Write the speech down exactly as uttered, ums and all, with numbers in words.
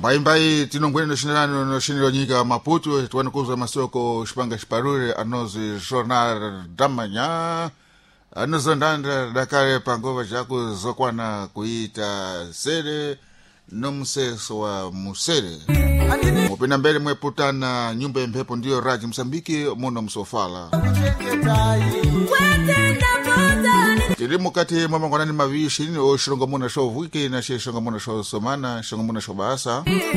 Mbaimbai tinongwene no shinano no shiniro nyika Maputo tuwanakuza masoko shipanga shiparure anozi jornal damanya anozo ndanda dakare pangova jaku zokwana kuita sere no mseso wa musere mupina mbele mweputana nyumba mpepo ndiyo Raji Msambiki muno msofala tiri mukati mwamangwanani mavi ishirini o shilongo muna show wiki na shilongo muna show somana shilongo muna show baasa